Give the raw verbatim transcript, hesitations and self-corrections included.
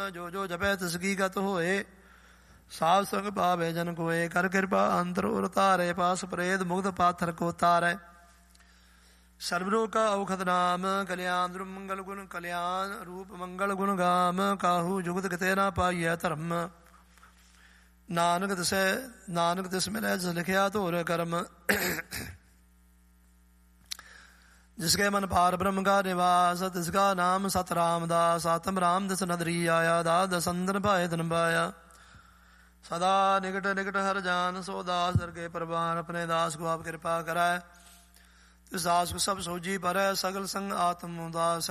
ਜੋ ਜੋ ਜਪੈ ਤਿਸ ਕੀ ਗਤ ਹੋਏ। ਸਾਧ ਸੰਗ ਪਾਵੇ ਜਨ ਕੋਏ। ਕਰ ਕਿਰਪਾ ਅੰਤਰ ਉਰ ਤਾਰੇ। ਪਾਸ ਪ੍ਰੇਤ ਮੁਗਧ ਪਾਥਰ ਕੋ ਤਾਰੈ। ਸਰਬਰੋਗ ਕਾ ਔਖਦ ਨਾਮ। ਕਲਿਆਣ ਦੁਰ ਮੰਗਲ ਗੁਣ ਕਲਿਆਣ ਰੂਪ ਮੰਗਲ ਗੁਣ ਗਾਮ। ਕਾਹੂ ਜੁਗਤ ਕਿਤੇ ਨਾ ਪਾਈਐ ਧਰਮ। ਨਾਨਕ ਤਿਸੈ ਨਾਨਕ ਤਿਸ ਮਿਲੈ ਜਿਸ ਲਿਖਿਆ ਧੋਰ ਕਰਮ। जिसके मन पार ब्रह्म का निवास। तिसका नाम सत रामदास। आत्म राम दस नदरी आया। दास दसंदन पाए धन पाया। सदा निकट निकट हर जान। सो दास दर के प्रवान। अपने दास को आप कृपा कराए। तिस दास को सब सोजी पर। सगल संग आत्म दास।